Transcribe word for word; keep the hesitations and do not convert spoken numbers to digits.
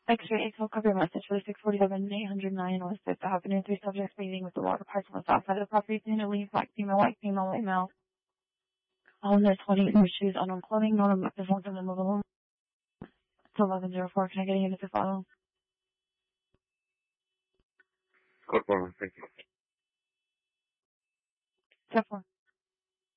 X-ray eight, copy your message for the six forty-seven eight hundred nine West Fifth Avenue. Three subjects bathing with the water parts on the south side of the property. Plain leave, black female, white female, white male. All in the twenty new shoes, unknown clothing, no one is one from the mobile home. It's eleven oh four. Can I get a unit to follow? Code four, thank you. Step four.